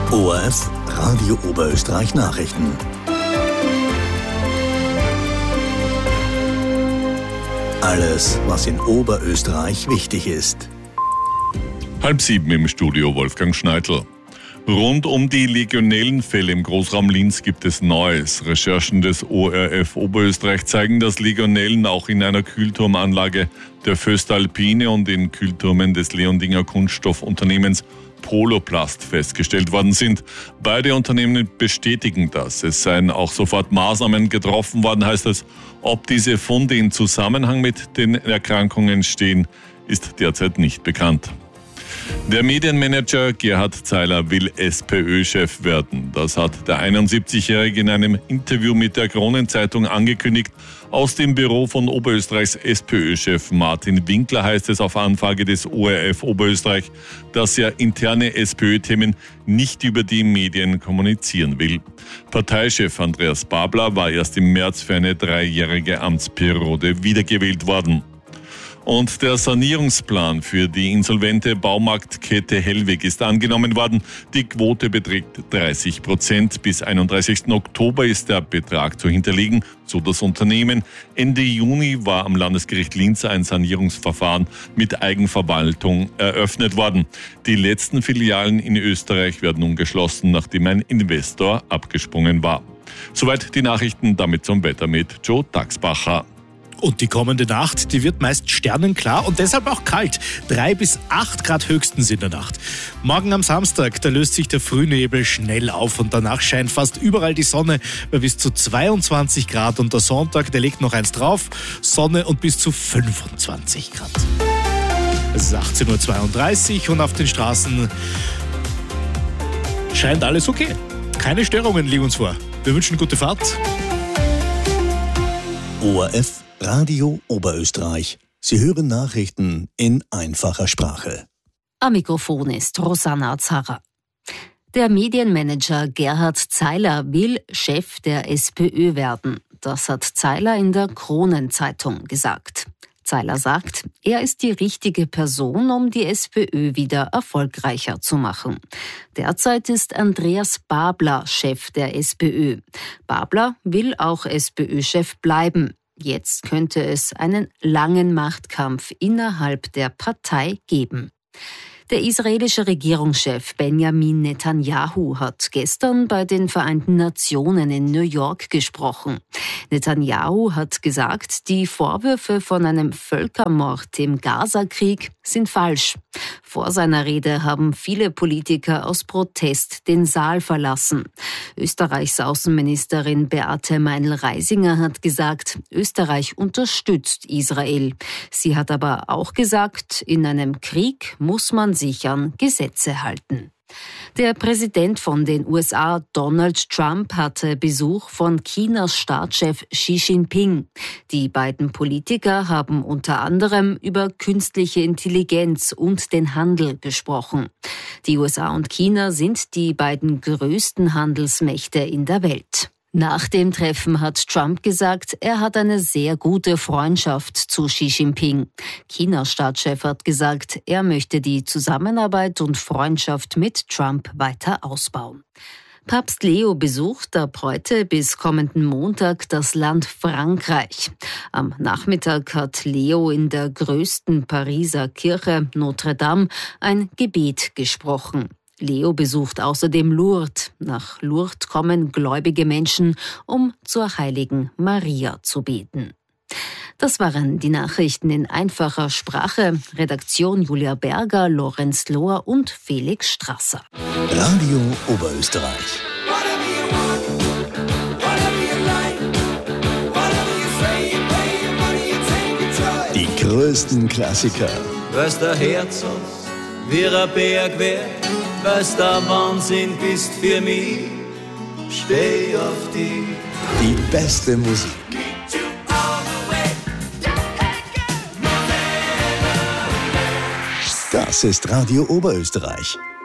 ORF Radio Oberösterreich Nachrichten. Alles, was in Oberösterreich wichtig ist. 6:30 im Studio Wolfgang Schneidl. Rund um die Legionellenfälle im Großraum Linz gibt es Neues. Recherchen des ORF Oberösterreich zeigen, dass Legionellen auch in einer Kühlturmanlage der Föstalpine und in Kühlturmen des Leondinger Kunststoffunternehmens Poloplast festgestellt worden sind. Beide Unternehmen bestätigen das. Es seien auch sofort Maßnahmen getroffen worden, heißt es. Ob diese Funde in Zusammenhang mit den Erkrankungen stehen, ist derzeit nicht bekannt. Der Medienmanager Gerhard Zeiler will SPÖ-Chef werden. Das hat der 71-Jährige in einem Interview mit der Kronenzeitung angekündigt. Aus dem Büro von Oberösterreichs SPÖ-Chef Martin Winkler heißt es auf Anfrage des ORF Oberösterreich, dass er interne SPÖ-Themen nicht über die Medien kommunizieren will. Parteichef Andreas Babler war erst im März für eine 3-jährige Amtsperiode wiedergewählt worden. Und der Sanierungsplan für die insolvente Baumarktkette Hellweg ist angenommen worden. Die Quote beträgt 30%. Bis 31. Oktober ist der Betrag zu hinterlegen, so das Unternehmen. Ende Juni war am Landesgericht Linz ein Sanierungsverfahren mit Eigenverwaltung eröffnet worden. Die letzten Filialen in Österreich werden nun geschlossen, nachdem ein Investor abgesprungen war. Soweit die Nachrichten, damit zum Wetter mit Joe Taxbacher. Und die kommende Nacht, die wird meist sternenklar und deshalb auch kalt. 3 bis 8 Grad höchstens in der Nacht. Morgen am Samstag, da löst sich der Frühnebel schnell auf und danach scheint fast überall die Sonne bei bis zu 22 Grad. Und der Sonntag, der legt noch eins drauf, Sonne und bis zu 25 Grad. Es ist 18.32 Uhr und auf den Straßen scheint alles okay. Keine Störungen liegen uns vor. Wir wünschen gute Fahrt. ORF Radio Oberösterreich. Sie hören Nachrichten in einfacher Sprache. Am Mikrofon ist Rosanna Zarra. Der Medienmanager Gerhard Zeiler will Chef der SPÖ werden. Das hat Zeiler in der Kronenzeitung gesagt. Zeiler sagt, er ist die richtige Person, um die SPÖ wieder erfolgreicher zu machen. Derzeit ist Andreas Babler Chef der SPÖ. Babler will auch SPÖ-Chef bleiben. Jetzt könnte es einen langen Machtkampf innerhalb der Partei geben. Der israelische Regierungschef Benjamin Netanyahu hat gestern bei den Vereinten Nationen in New York gesprochen. Netanyahu hat gesagt, die Vorwürfe von einem Völkermord im Gaza-Krieg sind falsch. Vor seiner Rede haben viele Politiker aus Protest den Saal verlassen. Österreichs Außenministerin Beate Meinl-Reisinger hat gesagt, Österreich unterstützt Israel. Sie hat aber auch gesagt, in einem Krieg muss man sich an Gesetze halten. Der Präsident von den USA, Donald Trump, hatte Besuch von Chinas Staatschef Xi Jinping. Die beiden Politiker haben unter anderem über künstliche Intelligenz und den Handel gesprochen. Die USA und China sind die beiden größten Handelsmächte in der Welt. Nach dem Treffen hat Trump gesagt, er hat eine sehr gute Freundschaft zu Xi Jinping. Chinas Staatschef hat gesagt, er möchte die Zusammenarbeit und Freundschaft mit Trump weiter ausbauen. Papst Leo besucht ab heute bis kommenden Montag das Land Frankreich. Am Nachmittag hat Leo in der größten Pariser Kirche Notre Dame ein Gebet gesprochen. Leo besucht außerdem Lourdes. Nach Lourdes kommen gläubige Menschen, um zur heiligen Maria zu beten. Das waren die Nachrichten in einfacher Sprache. Redaktion Julia Berger, Lorenz Lohr und Felix Strasser. Radio Oberösterreich. Die größten Klassiker. Was der Herz wie ein Berg wär, was der Wahnsinn bist für mich, steh auf dich. Die beste Musik. Das ist Radio Oberösterreich.